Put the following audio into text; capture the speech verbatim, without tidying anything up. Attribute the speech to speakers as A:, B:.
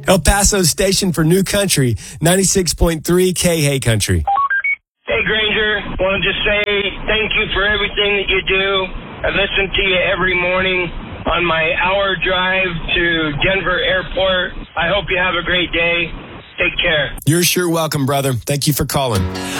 A: El Paso's station for New Country, ninety-six point three K Hay Country.
B: Hey, Granger. Want to just say thank you for everything that you do. I listen to you every morning on my hour drive to Denver Airport. I hope you have a great day. Take care.
A: You're sure welcome, brother. Thank you for calling.